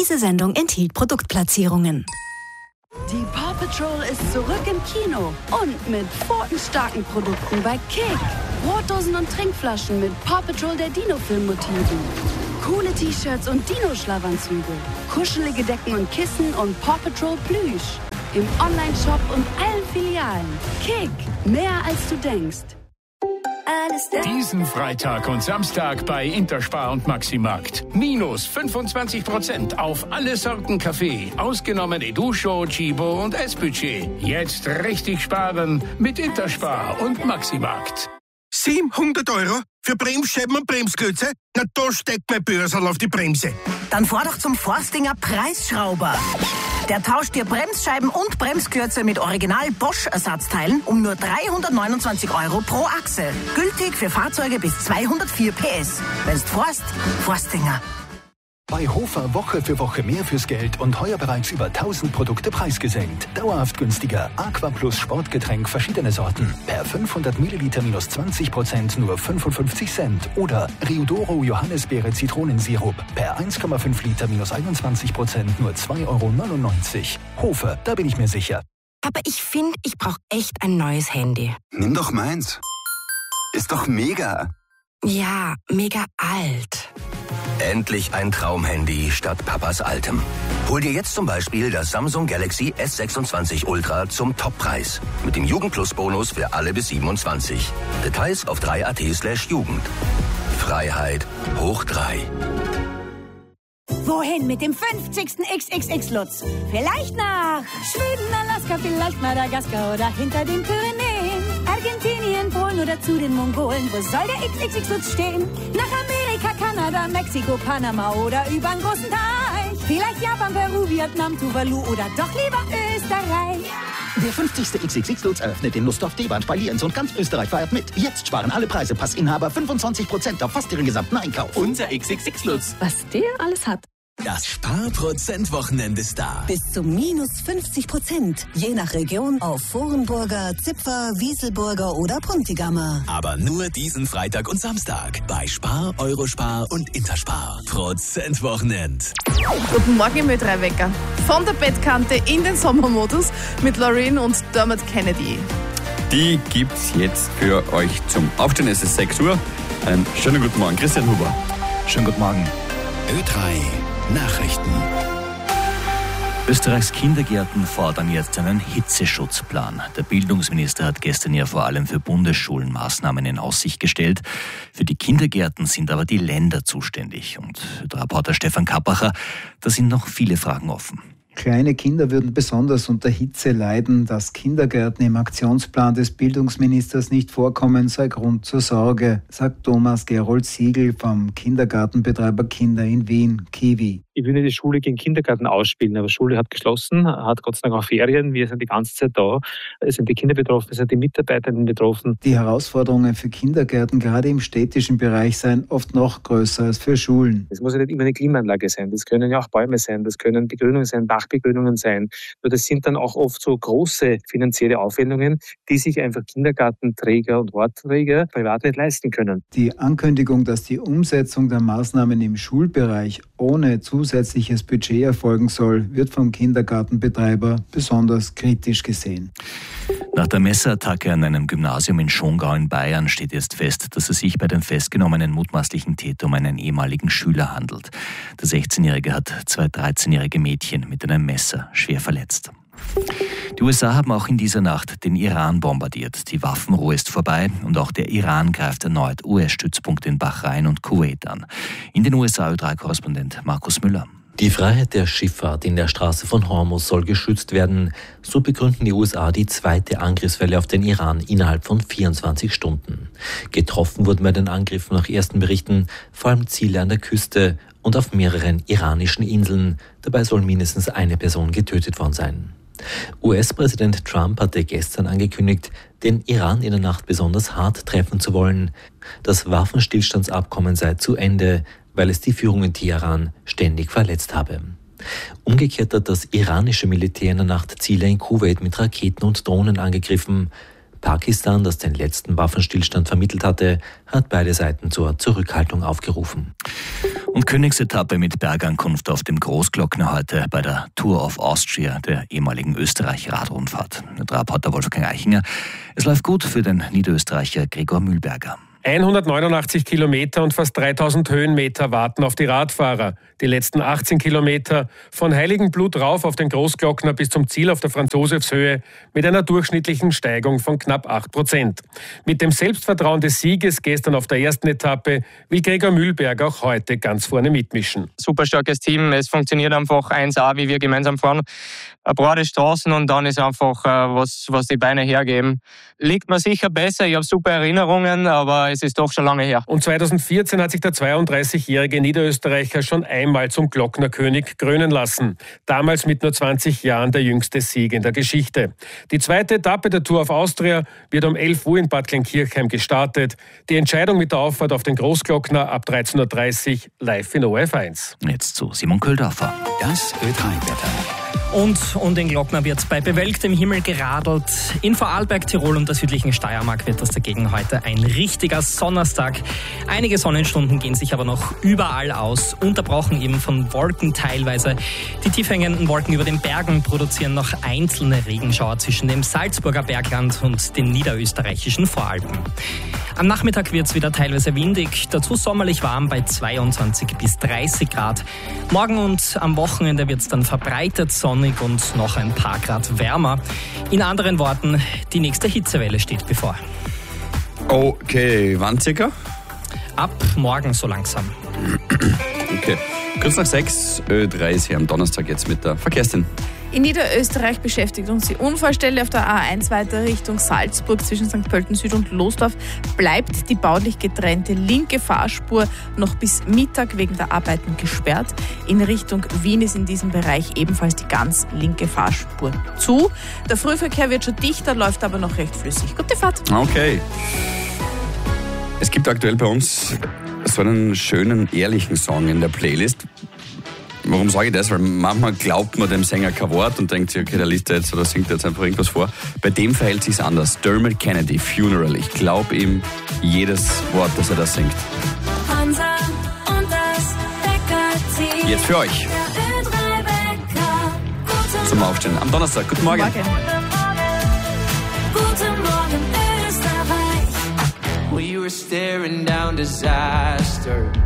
Diese Sendung enthielt Produktplatzierungen. Die Paw Patrol ist zurück im Kino und mit pfotenstarken Produkten bei Kick. Brotdosen und Trinkflaschen mit Paw Patrol der Dino-Film-Motiven. Coole T-Shirts und Dino-Schlafanzüge. Kuschelige Decken und Kissen und Paw Patrol Plüsch. Im Online-Shop und allen Filialen. Kick, mehr als du denkst. Diesen Freitag und Samstag bei Interspar und Maximarkt. Minus 25% auf alle Sorten Kaffee. Ausgenommen Educho, Chibo und S-Budget. Jetzt richtig sparen mit Interspar und Maximarkt. 700 € für Bremsscheiben und Bremsklötze? Na, da steckt mein Börsal auf die Bremse. Dann fahr doch zum Forstinger Preisschrauber. Der tauscht dir Bremsscheiben und Bremsklötze mit Original Bosch-Ersatzteilen um nur 329 € pro Achse. Gültig für Fahrzeuge bis 204 PS. Wenn's fährst, Forstinger. Bei Hofer Woche für Woche mehr fürs Geld und heuer bereits über 1000 Produkte preisgesenkt. Dauerhaft günstiger. Aqua Plus Sportgetränk verschiedene Sorten. Per 500 Milliliter minus 20% nur 55 Cent. Oder Riodoro Johannisbeere Zitronensirup. Per 1,5 Liter minus 21% nur 2,99 €. Hofer, da bin ich mir sicher. Aber ich finde, ich brauche echt ein neues Handy. Nimm doch meins. Ist doch mega. Ja, mega alt. Endlich ein Traumhandy statt Papas altem. Hol dir jetzt zum Beispiel das Samsung Galaxy S26 Ultra zum Toppreis. Mit dem Jugendplus-Bonus für alle bis 27. Details auf 3.at/Jugend. Freiheit hoch 3. Wohin mit dem 50. XXX-Lutz? Vielleicht nach Schweden, Alaska, vielleicht Madagaskar oder hinter den Pyrenäen. Argentinien, Polen oder zu den Mongolen. Wo soll der XXX-Lutz stehen? Nach Amerika, Kanada, Mexiko, Panama oder übern großen Teich. Vielleicht Japan, Peru, Vietnam, Tuvalu oder doch lieber Österreich. Der 50. XXX-Lutz eröffnet den Lustdorf D-Bahn bei Lienz und ganz Österreich feiert mit. Jetzt sparen alle Preisepassinhaber 25% auf fast ihren gesamten Einkauf. Unser XXX-Lutz. Was der alles hat. Das Sparprozent-Wochenende ist da. Bis zu minus 50%. Je nach Region auf Vorenburger, Zipfer, Wieselburger oder Puntigammer. Aber nur diesen Freitag und Samstag bei Spar, Eurospar und Interspar. Prozentwochenend. Guten Morgen im Ö3-Wecker. Von der Bettkante in den Sommermodus mit Lauren und Dermot Kennedy. Die gibt's jetzt für euch zum Aufstehen. Es ist 6 Uhr. Einen schönen guten Morgen. Christian Huber. Schönen guten Morgen. Ö3 Nachrichten. Österreichs Kindergärten fordern jetzt einen Hitzeschutzplan. Der Bildungsminister hat gestern ja vor allem für Bundesschulen Maßnahmen in Aussicht gestellt. Für die Kindergärten sind aber die Länder zuständig. Und der Reporter Stefan Kappacher, da sind noch viele Fragen offen. Kleine Kinder würden besonders unter Hitze leiden. Dass Kindergärten im Aktionsplan des Bildungsministers nicht vorkommen, sei Grund zur Sorge, sagt Thomas Gerold Siegel vom Kindergartenbetreiber Kinder in Wien, Kiwi. Ich will nicht die Schule gegen Kindergarten ausspielen, aber Schule hat geschlossen, hat Gott sei Dank auch Ferien. Wir sind die ganze Zeit da. Es sind die Kinder betroffen, es sind die Mitarbeitenden betroffen. Die Herausforderungen für Kindergärten, gerade im städtischen Bereich, seien oft noch größer als für Schulen. Es muss ja nicht immer eine Klimaanlage sein. Das können ja auch Bäume sein, das können Begrünungen sein, Dachbegrünungen sein. Nur das sind dann auch oft so große finanzielle Aufwendungen, die sich einfach Kindergartenträger und Hortträger privat nicht leisten können. Die Ankündigung, dass die Umsetzung der Maßnahmen im Schulbereich ohne zusätzliches Budget erfolgen soll, wird vom Kindergartenbetreiber besonders kritisch gesehen. Nach der Messerattacke an einem Gymnasium in Schongau in Bayern steht jetzt fest, dass es sich bei dem festgenommenen mutmaßlichen Täter um einen ehemaligen Schüler handelt. Der 16-Jährige hat 2 13-jährige Mädchen mit einem Messer schwer verletzt. Die USA haben auch in dieser Nacht den Iran bombardiert. Die Waffenruhe ist vorbei und auch der Iran greift erneut US-Stützpunkte in Bahrain und Kuwait an. In den USA Ö3-Korrespondent Markus Müller. Die Freiheit der Schifffahrt in der Straße von Hormuz soll geschützt werden. So begründen die USA die zweite Angriffswelle auf den Iran innerhalb von 24 Stunden. Getroffen wurden bei den Angriffen nach ersten Berichten vor allem Ziele an der Küste und auf mehreren iranischen Inseln. Dabei soll mindestens eine Person getötet worden sein. US-Präsident Trump hatte gestern angekündigt, den Iran in der Nacht besonders hart treffen zu wollen. Das Waffenstillstandsabkommen sei zu Ende, weil es die Führung in Teheran ständig verletzt habe. Umgekehrt hat das iranische Militär in der Nacht Ziele in Kuwait mit Raketen und Drohnen angegriffen. Pakistan, das den letzten Waffenstillstand vermittelt hatte, hat beide Seiten zur Zurückhaltung aufgerufen. Und Königsetappe mit Bergankunft auf dem Großglockner heute bei der Tour of Austria, der ehemaligen Österreich-Radrundfahrt. Der Reporter Wolfgang Eichinger. Es läuft gut für den Niederösterreicher Gregor Mühlberger. 189 Kilometer und fast 3000 Höhenmeter warten auf die Radfahrer. Die letzten 18 Kilometer von Heiligenblut rauf auf den Großglockner bis zum Ziel auf der Franz-Josefs-Höhe mit einer durchschnittlichen Steigung von knapp 8%. Mit dem Selbstvertrauen des Sieges gestern auf der ersten Etappe will Gregor Mühlberger auch heute ganz vorne mitmischen. Super starkes Team, es funktioniert einfach 1A, wie wir gemeinsam fahren. Breite Straßen und dann ist einfach, was die Beine hergeben. Liegt mir sicher besser, ich habe super Erinnerungen, aber es ist doch schon lange her. Und 2014 hat sich der 32-jährige Niederösterreicher schon einmal zum Glocknerkönig krönen lassen. Damals mit nur 20 Jahren der jüngste Sieg in der Geschichte. Die zweite Etappe der Tour of Austria wird um 11 Uhr in Bad Kleinkirchheim gestartet. Die Entscheidung mit der Auffahrt auf den Großglockner ab 13.30 Uhr live in ORF1. Jetzt zu Simon Köldorfer. Das Ö3-Wetter. Und um den Glockner wird es bei bewölktem Himmel geradelt. In Vorarlberg, Tirol und der südlichen Steiermark wird das dagegen heute ein richtiger Sonntag. Einige Sonnenstunden gehen sich aber noch überall aus, unterbrochen eben von Wolken teilweise. Die tief hängenden Wolken über den Bergen produzieren noch einzelne Regenschauer zwischen dem Salzburger Bergland und den niederösterreichischen Voralpen. Am Nachmittag wird es wieder teilweise windig, dazu sommerlich warm bei 22 bis 30 Grad. Morgen und am Wochenende wird es dann verbreitet sonnig und noch ein paar Grad wärmer. In anderen Worten, die nächste Hitzewelle steht bevor. Okay, wann circa? Ab morgen so langsam. Okay, kurz nach 6, Ö3 ist hier am Donnerstag jetzt mit der Verkehrsteam. In Niederösterreich beschäftigt uns die Unfallstelle auf der A1 weiter Richtung Salzburg zwischen St. Pölten Süd und Losdorf. Bleibt die baulich getrennte linke Fahrspur noch bis Mittag wegen der Arbeiten gesperrt. In Richtung Wien ist in diesem Bereich ebenfalls die ganz linke Fahrspur zu. Der Frühverkehr wird schon dichter, läuft aber noch recht flüssig. Gute Fahrt. Okay. Es gibt aktuell bei uns so einen schönen, ehrlichen Song in der Playlist. Warum sage ich das? Weil manchmal glaubt man dem Sänger kein Wort und denkt sich, okay, der liest jetzt oder singt jetzt einfach irgendwas vor. Bei dem verhält sich's anders. Dermot Kennedy, Funeral. Ich glaube ihm jedes Wort, das er da singt. Hansa und das Bäcker-Team. Jetzt für euch. Zum Aufstehen. Am Donnerstag. Guten Morgen. Guten Morgen, Österreich. We were staring down disaster.